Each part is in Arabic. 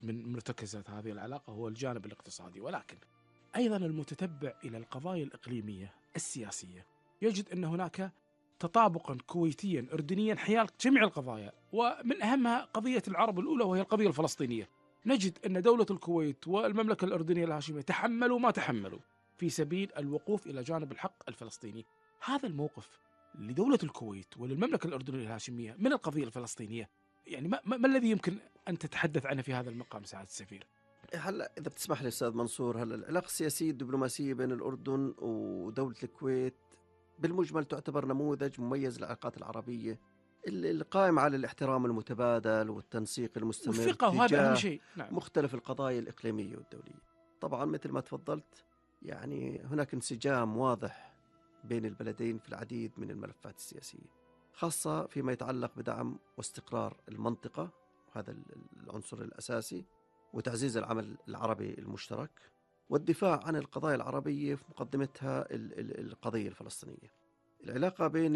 من مرتكزات هذه العلاقة هو الجانب الاقتصادي، ولكن أيضا المتتبع إلى القضايا الإقليمية السياسية يجد أن هناك تطابقا كويتيا أردنيا حيال جميع القضايا، ومن أهمها قضية العرب الأولى وهي القضية الفلسطينية. نجد أن دولة الكويت والمملكة الأردنية الهاشمية تحملوا ما تحملوا في سبيل الوقوف إلى جانب الحق الفلسطيني. هذا الموقف لدولة الكويت وللمملكة الأردنية الهاشمية من القضية الفلسطينية، يعني ما الذي يمكن أن تتحدث عنه في هذا المقام سعادة السفير؟ هلا إذا بتسمح لي أستاذ منصور، هلا العلاقة السياسية الدبلوماسية بين الأردن ودولة الكويت بالمجمل تعتبر نموذج مميز للعلاقات العربية، القائم على الاحترام المتبادل والتنسيق المستمر والثقة، وهذا أهم تجاه شيء. نعم. مختلف القضايا الإقليمية والدولية. طبعا مثل ما تفضلت، يعني هناك انسجام واضح بين البلدين في العديد من الملفات السياسية، خاصة فيما يتعلق بدعم واستقرار المنطقة، وهذا العنصر الأساسي، وتعزيز العمل العربي المشترك، والدفاع عن القضايا العربية في مقدمتها القضية الفلسطينية. العلاقة بين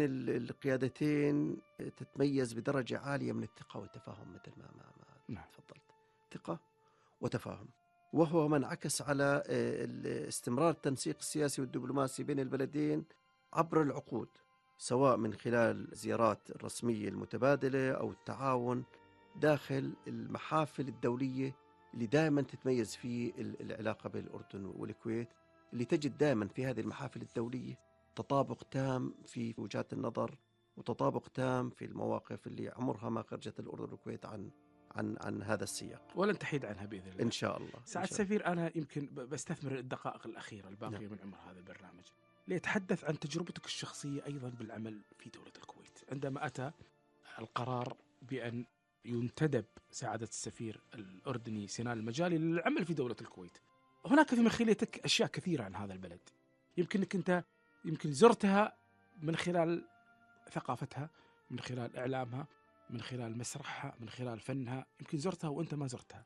القيادتين تتميز بدرجة عالية من الثقة والتفاهم، مثل ما نعم. تفضلت، ثقة وتفاهم، وهو ما انعكس على استمرار التنسيق السياسي والدبلوماسي بين البلدين عبر العقود، سواء من خلال الزيارات الرسمية المتبادلة أو التعاون داخل المحافل الدولية اللي دائما تتميز فيه العلاقة بين الأردن والكويت، اللي تجد دائما في هذه المحافل الدولية تطابق تام في وجهات النظر، وتطابق تام في المواقف اللي عمرها ما خرجت الأردن والكويت عن هذا السياق، ولن تحيد عنها بإذن الله. إن شاء الله. سعادة السفير، أنا يمكن بستثمر الدقائق الأخيرة نعم. الباقية من عمر هذا البرنامج ليتحدث عن تجربتك الشخصية أيضا بالعمل في دولة الكويت، عندما أتى القرار بأن ينتدب سعادة السفير الأردني سنان المجالي للعمل في دولة الكويت. هناك في مخيلتك أشياء كثيرة عن هذا البلد، يمكنك أنت زرتها من خلال ثقافتها، من خلال إعلامها، من خلال مسرحها، من خلال فنها، يمكن زرتها وأنت ما زرتها،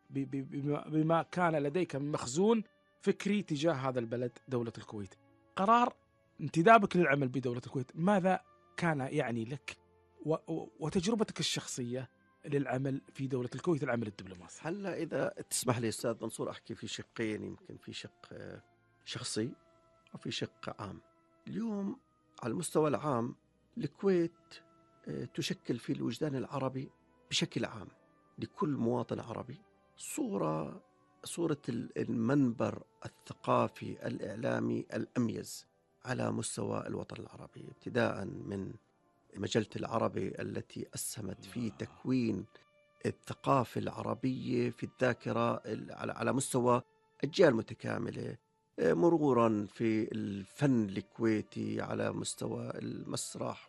بما كان لديك من مخزون فكري تجاه هذا البلد دولة الكويت. قرار انتدابك للعمل بدولة الكويت ماذا كان يعني لك، وتجربتك الشخصية للعمل في دولة الكويت، العمل الدبلوماسي؟ هلا إذا تسمح لي أستاذ منصور أحكي في شقين، يمكن في شق شخصي وفي شق عام. اليوم على المستوى العام الكويت تشكل في الوجدان العربي بشكل عام لكل مواطن عربي صورة المنبر الثقافي الإعلامي الأميز على مستوى الوطن العربي، ابتداء من مجلة العربي التي أسهمت في تكوين الثقافة العربية في الذاكرة على مستوى أجيال متكاملة، مرورا في الفن الكويتي على مستوى المسرح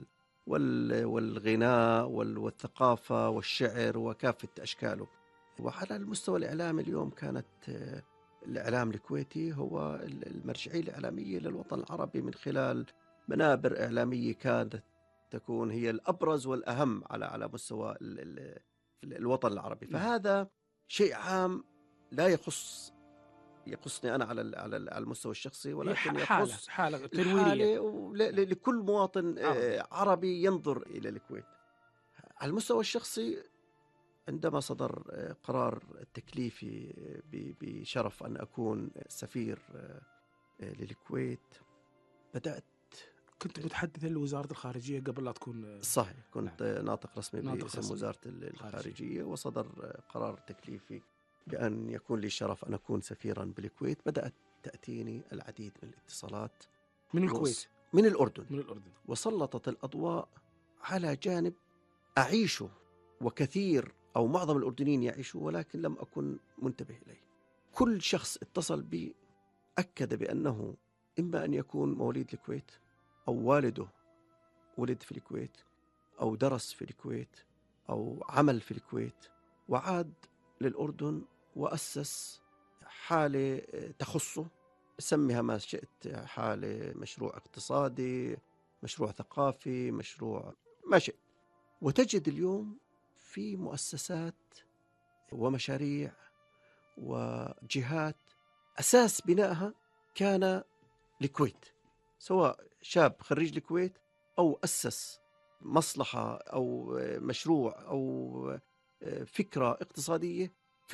والغناء والثقافة والشعر وكافة أشكاله. وعلى المستوى الإعلامي اليوم كانت الإعلام الكويتي هو المرجعية الإعلامية للوطن العربي، من خلال منابر إعلامية كانت تكون هي الأبرز والأهم على مستوى الوطن العربي. فهذا شيء عام لا يخصني أنا على المستوى الشخصي، ولكن يخص حالة تنويرية الحالة لكل مواطن عربي ينظر إلى الكويت. على المستوى الشخصي، عندما صدر قرار تكليفي بشرف أن أكون سفير للكويت، بدأت كنت متحدثا لوزارة الخارجية قبل لا تكون؟ صحيح، كنت نعم. ناطق رسمي باسم وزارة الخارجية، وصدر قرار تكليفي بأن يكون لي الشرف أن أكون سفيرا بالكويت. بدأت تأتيني العديد من الاتصالات من الكويت، من الأردن، وسلطت الأضواء على جانب أعيشه، وكثير أو معظم الأردنيين يعيشوا، ولكن لم أكن منتبه إليه. كل شخص اتصل بي أكد بأنه إما أن يكون مواليد الكويت، أو والده ولد في الكويت، أو درس في الكويت، أو عمل في الكويت، وعاد للأردن وأسس حالة تخصه، سميها ما شئت، حالة، مشروع اقتصادي، مشروع ثقافي، مشروع ما شئت. وتجد اليوم في مؤسسات ومشاريع وجهات أساس بنائها كان الكويت، سواء شاب خريج الكويت أو أسس مصلحة أو مشروع أو فكرة اقتصادية